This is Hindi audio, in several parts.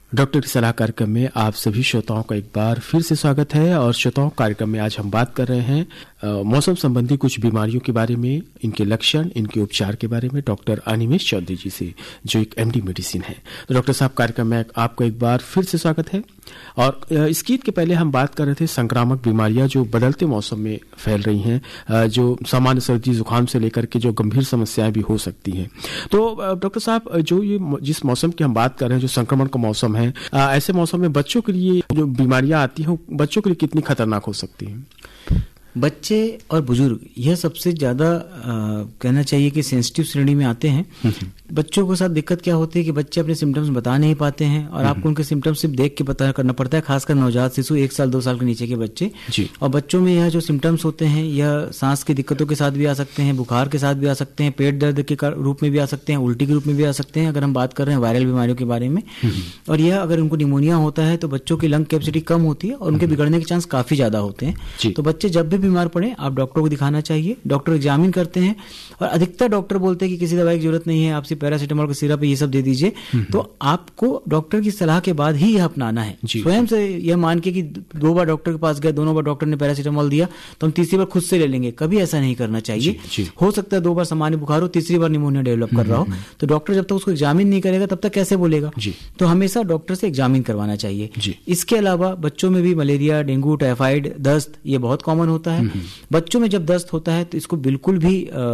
डॉक्टर की सलाह कार्यक्रम में आप सभी श्रोताओं का एक बार फिर से स्वागत है। और श्रोताओं कार्यक्रम में आज हम बात कर रहे हैं मौसम संबंधी कुछ बीमारियों के बारे में, इनके लक्षण, इनके उपचार के बारे में डॉक्टर अनिमेष चौधरी जी से, जो एक MD मेडिसिन है। तो डॉक्टर साहब, कार्यक्रम में आपको एक बार फिर से स्वागत है। और इस गीत के पहले हम बात कर रहे थे संक्रामक बीमारियां जो बदलते मौसम में फैल रही हैं, जो सामान्य सर्दी जुकाम से लेकर के जो गंभीर समस्याएं भी हो सकती हैं। तो डॉक्टर साहब, जो ये जिस मौसम की हम बात कर रहे हैं, जो संक्रमण का मौसम है, ऐसे मौसम में बच्चों के लिए जो बीमारियां आती हैं, बच्चों के लिए कितनी खतरनाक हो सकती हैं? बच्चे और बुजुर्ग यह सबसे ज्यादा कहना चाहिए कि सेंसिटिव श्रेणी में आते हैं। बच्चों के साथ दिक्कत क्या होती है कि बच्चे अपने सिम्टम्स बता नहीं पाते हैं और आपको उनके सिम्टम्स सिर्फ देख के पता करना पड़ता है, खासकर नवजात शिशु 1 साल 2 साल के नीचे के बच्चे। और बच्चों में यह जो सिम्टम्स होते हैं यह सांस की दिक्कतों के साथ भी आ सकते हैं, बुखार के साथ भी आ सकते हैं, पेट दर्द के रूप में भी आ सकते हैं, उल्टी के रूप में भी आ सकते हैं, अगर हम बात कर रहे हैं वायरल बीमारियों के बारे में। और यह अगर उनको निमोनिया होता है तो बच्चों की लंग कैपेसिटी कम होती है और उनके बिगड़ने के चांस काफी ज्यादा होते हैं। तो बच्चे जब भी बीमार पड़े आप डॉक्टर को दिखाना चाहिए। डॉक्टर एग्जामिन करते हैं और अधिकतर डॉक्टर बोलते हैं कि किसी दवाई की जरूरत नहीं है, आप सिर्फ पैरासीटामोल का सिरप ये सब दे दीजिए। तो आपको डॉक्टर की सलाह के बाद ही यह अपनाना है। स्वयं से यह मान के कि 2 बार डॉक्टर के पास गए, दोनों बार डॉक्टर ने पैरासीटामोल दिया तो हम तीसरी बार खुद से ले लेंगे, कभी ऐसा नहीं करना चाहिए। हो सकता है 2 बार सामान्य बुखार हो, तीसरी बार निमोनिया डेवलप कर रहा हो, तो डॉक्टर जब तक उसको एग्जामिन नहीं करेगा तब तक कैसे बोलेगा? तो हमेशा डॉक्टर से एग्जामिन करवाना चाहिए। इसके अलावा बच्चों में भी मलेरिया, डेंगू, टाइफाइड, दस्त ये बहुत कॉमन होता है। बच्चों में जब दस्त होता है तो इसको बिल्कुल भी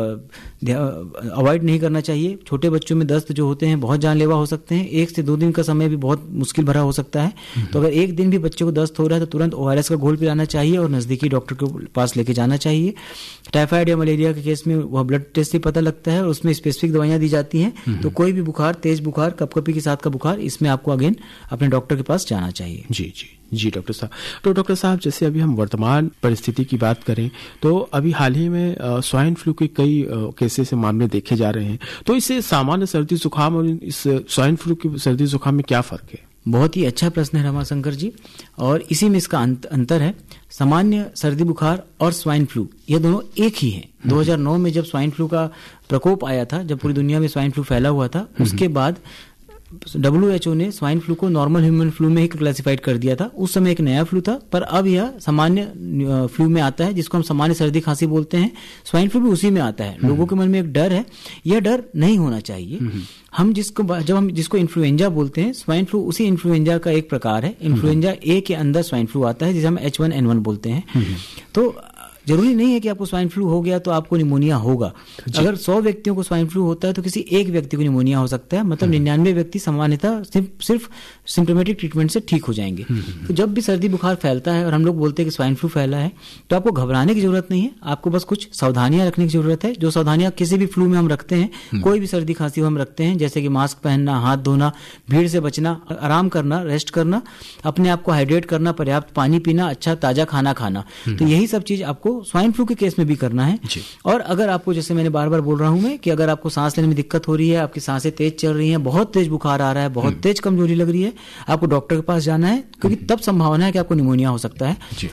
अवॉइड नहीं करना चाहिए। छोटे बच्चों में दस्त जो होते हैं बहुत जानलेवा हो सकते हैं। 1 से 2 दिन का समय भी बहुत मुश्किल भरा हो सकता है। तो अगर 1 दिन भी बच्चे को दस्त हो रहा है तो तुरंत ORS का घोल पिलाना चाहिए और नजदीकी डॉक्टर के पास लेके जाना चाहिए। टाइफाइड या मलेरिया के केस में वह ब्लड टेस्ट से पता लगता है और उसमें स्पेसिफिक दवाइयां दी जाती हैं। तो कोई भी बुखार, तेज बुखार, कपकपी के साथ का बुखार, इसमें आपको अगेन अपने डॉक्टर के पास जाना चाहिए। जी डॉक्टर साहब। तो डॉक्टर साहब, जैसे अभी हम वर्तमान परिस्थिति की बात करें तो अभी हाल ही में स्वाइन फ्लू के कई केसेस से मामले देखे जा रहे हैं। तो इससे सामान्य सर्दी जुकाम और इस स्वाइन फ्लू की सर्दी जुकाम में क्या फर्क है? बहुत ही अच्छा प्रश्न है रमाशंकर जी, और इसी में इसका अंतर है। सामान्य सर्दी बुखार और स्वाइन फ्लू ये दोनों एक ही हैं। 2009 में जब स्वाइन फ्लू का प्रकोप आया था, जब पूरी दुनिया में स्वाइन फ्लू फैला हुआ था, उसके बाद WHO ने स्वाइन फ्लू को नॉर्मल ह्यूमन फ्लू में ही क्लासिफाइड कर दिया था। उस समय एक नया फ्लू था, पर अब यह सामान्य फ्लू में आता है, जिसको हम सामान्य सर्दी खांसी बोलते हैं। स्वाइन फ्लू भी उसी में आता है। लोगों के मन में एक डर है, यह डर नहीं होना चाहिए। हम जिसको इन्फ्लुएंजा बोलते हैं, स्वाइन फ्लू उसी इन्फ्लुएंजा का एक प्रकार है। इन्फ्लुएंजा ए के अंदर स्वाइन फ्लू आता है, जिसे हम H1N1 बोलते हैं। तो जरूरी नहीं है कि आपको स्वाइन फ्लू हो गया तो आपको निमोनिया होगा। अगर 100 व्यक्तियों को स्वाइन फ्लू होता है तो किसी एक व्यक्ति को निमोनिया हो सकता है। मतलब 99 व्यक्ति सामान्यतः सिर्फ सिम्प्टोमेटिक ट्रीटमेंट से ठीक हो जाएंगे। तो जब भी सर्दी बुखार फैलता है और हम लोग बोलते हैं कि स्वाइन फ्लू फैला है, तो आपको घबराने की जरूरत नहीं है। आपको बस कुछ सावधानियां रखने की जरूरत है, जो सावधानियां किसी भी फ्लू में हम रखते हैं। कोई भी सर्दी खांसी हम रखते हैं, जैसे कि मास्क पहनना, हाथ धोना, भीड़ से बचना, आराम करना, रेस्ट करना, अपने आप को हाइड्रेट करना, पर्याप्त पानी पीना, अच्छा ताजा खाना खाना। तो यही सब चीज आपको स्वाइन फ्लू के केस में भी करना है। और अगर आपको, जैसे मैंने बार बार बोल रहा हूं मैं, कि अगर आपको सांस लेने में दिक्कत हो रही है, आपकी सांसें तेज चल रही हैं, बहुत तेज बुखार आ रहा है, बहुत तेज कमजोरी लग रही है, आपको डॉक्टर के पास जाना है, क्योंकि तब संभावना है कि आपको निमोनिया हो सकता है।